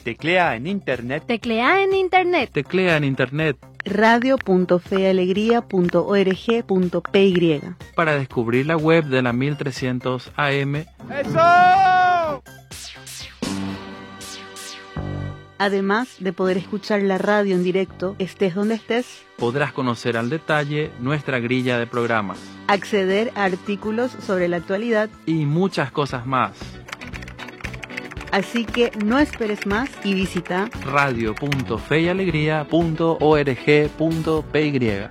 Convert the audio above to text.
Teclea en internet. Teclea en internet. Teclea en internet. radio.fealegría.org.py Para descubrir la web de la 1300 AM. ¡Eso! Además de poder escuchar la radio en directo, estés donde estés, Podrás conocer al detalle nuestra grilla de programas acceder a artículos sobre la actualidad. y muchas cosas más. Así que no esperes más y visita radio.feyalegría.org.py